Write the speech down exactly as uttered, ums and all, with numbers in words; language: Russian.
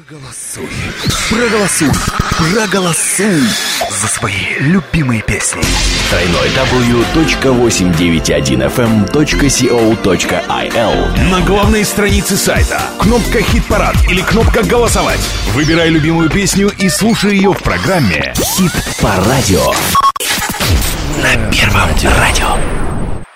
Проголосуй, проголосуй, проголосуй за свои любимые песни. дабл ю дабл ю дабл ю точка восемьсот девяносто один эф эм точка си о точка ай эл. На главной странице сайта кнопка «Хит-парад» или кнопка «Голосовать». Выбирай любимую песню и слушай ее в программе «Хит по радио» на Первом радио.